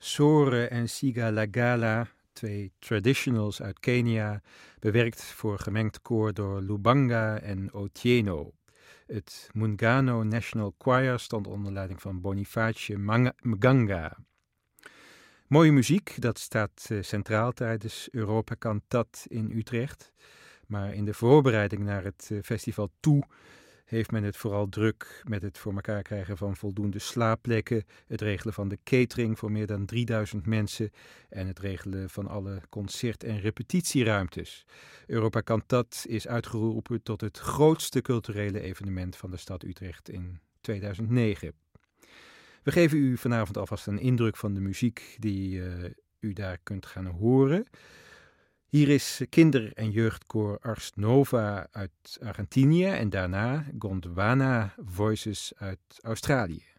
Sore en Sigalagala, twee traditionals uit Kenia, bewerkt voor gemengd koor door Lubanga en Otieno. Het Muungano National Choir stond onder leiding van Boniface Mganga. Mooie muziek, dat staat centraal tijdens Europa Cantat in Utrecht. Maar in de voorbereiding naar het festival toe heeft men het vooral druk met het voor elkaar krijgen van voldoende slaapplekken, het regelen van de catering voor meer dan 3000 mensen en het regelen van alle concert- en repetitieruimtes. Europa Cantat is uitgeroepen tot het grootste culturele evenement van de stad Utrecht in 2009. We geven u vanavond alvast een indruk van de muziek die u daar kunt gaan horen. Hier is kinder- en jeugdkoor Ars Nova uit Argentinië en daarna Gondwana Voices uit Australië.